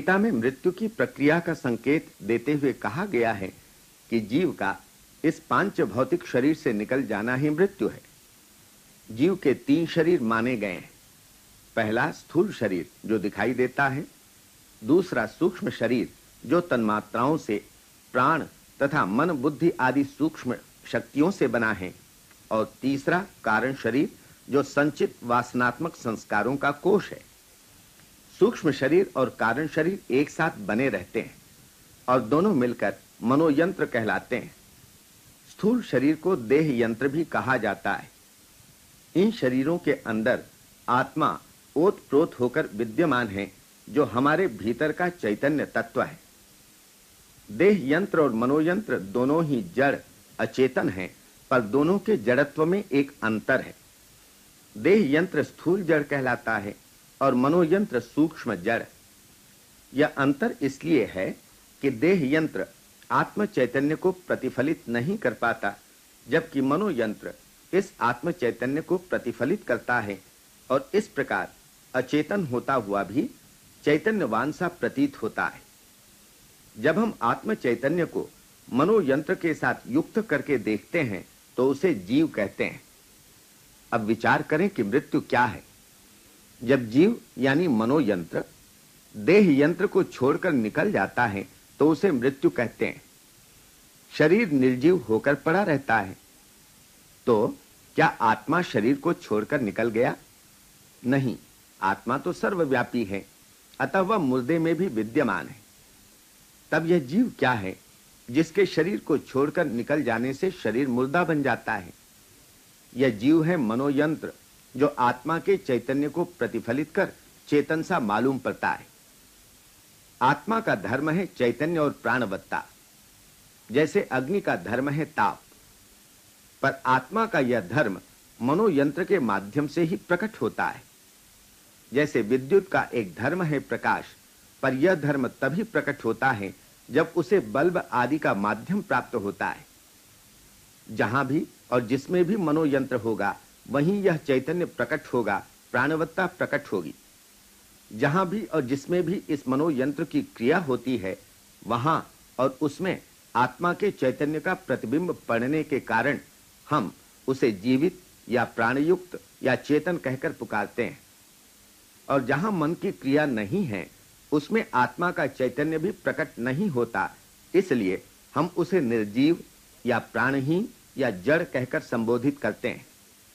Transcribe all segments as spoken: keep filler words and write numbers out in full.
गीता में मृत्यु की प्रक्रिया का संकेत देते हुए कहा गया है कि जीव का इस पांच भौतिक शरीर से निकल जाना ही मृत्यु है। जीव के तीन शरीर माने गए हैं। पहला स्थूल शरीर जो दिखाई देता है, दूसरा सूक्ष्म शरीर जो तन्मात्राओं से प्राण तथा मन बुद्धि आदि सूक्ष्म शक्तियों से बना है, और तीसरा कारण शरीर जो संचित वासनात्मक संस्कारों का कोष है। सूक्ष्म शरीर और कारण शरीर एक साथ बने रहते हैं और दोनों मिलकर मनोयंत्र कहलाते हैं। स्थूल शरीर को देह यंत्र भी कहा जाता है। इन शरीरों के अंदर आत्मा ओतप्रोत होकर विद्यमान है, जो हमारे भीतर का चैतन्य तत्व है। देह यंत्र और मनोयंत्र दोनों ही जड़ अचेतन हैं, पर दोनों के जड़त्व में एक अंतर है। देह यंत्र स्थूल जड़ कहलाता है और मनोयंत्र सूक्ष्म जड़। यह अंतर इसलिए है कि देह यंत्र आत्म चैतन्य को प्रतिफलित नहीं कर पाता, जबकि मनोयंत्र इस आत्म चैतन्य को प्रतिफलित करता है और इस प्रकार अचेतन होता हुआ भी चैतन्यवान सा प्रतीत होता है। जब हम आत्म चैतन्य को मनोयंत्र के साथ युक्त करके देखते हैं तो उसे जीव कहते हैं। अब विचार करें कि मृत्यु क्या है। जब जीव यानी मनोयंत्र देह यंत्र को छोड़कर निकल जाता है तो उसे मृत्यु कहते हैं। शरीर निर्जीव होकर पड़ा रहता है, तो क्या आत्मा शरीर को छोड़कर निकल गया? नहीं, आत्मा तो सर्वव्यापी है, अतः वह मुर्दे में भी विद्यमान है। तब यह जीव क्या है जिसके शरीर को छोड़कर निकल जाने से शरीर मुर्दा बन जाता है? यह जीव है मनोयंत्र, जो आत्मा के चैतन्य को प्रतिफलित कर चेतन सा मालूम पड़ता है। आत्मा का धर्म है चैतन्य और प्राणवत्ता, जैसे अग्नि का धर्म है ताप। पर आत्मा का यह धर्म मनोयंत्र के माध्यम से ही प्रकट होता है। जैसे विद्युत का एक धर्म है प्रकाश, पर यह धर्म तभी प्रकट होता है जब उसे बल्ब आदि का माध्यम प्राप्त होता है। जहां भी और जिसमें भी मनोयंत्र होगा, वहीं यह चैतन्य प्रकट होगा, प्राणवत्ता प्रकट होगी। जहां भी और जिसमें भी इस मनोयंत्र की क्रिया होती है, वहां और उसमें आत्मा के चैतन्य का प्रतिबिंब पड़ने के कारण हम उसे जीवित या प्राणयुक्त या चेतन कहकर पुकारते हैं। और जहां मन की क्रिया नहीं है, उसमें आत्मा का चैतन्य भी प्रकट नहीं होता, इसलिए हम उसे निर्जीव या प्राणहीन या जड़ कहकर संबोधित करते हैं।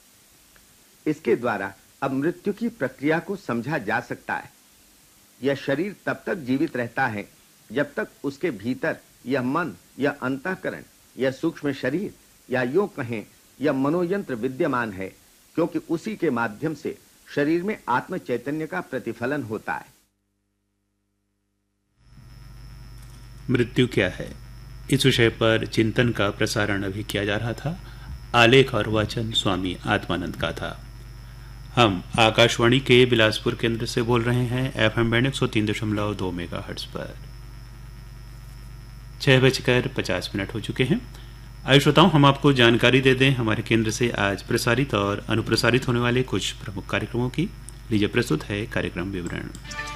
इसके द्वारा अब मृत्यु की प्रक्रिया को समझा जा सकता है। यह शरीर तब तक जीवित रहता है जब तक उसके भीतर यह मन, यह अंतःकरण, यह सूक्ष्म शरीर या यूं कहें यह मनोयंत्र विद्यमान है, क्योंकि उसी के माध्यम से शरीर में आत्म चैतन्य का प्रतिफलन होता है। मृत्यु क्या है, इस विषय पर चिंतन का प्रसारण अभी किया जा रहा था। आलेख और वाचन स्वामी आत्मानंद का था। हम आकाशवाणी के बिलासपुर केंद्र से बोल रहे हैं एफएम बैंड एक सौ तीन दशमलव दो मेगाहर्ट्ज पर। छह बजकर पचास मिनट हो चुके हैं। आइए श्रोताओं, हम आपको जानकारी दे दें हमारे केंद्र से आज प्रसारित और अनुप्रसारित होने वाले कुछ प्रमुख कार्यक्रमों की। लीजिए प्रस्तुत है कार्यक्रम विवरण।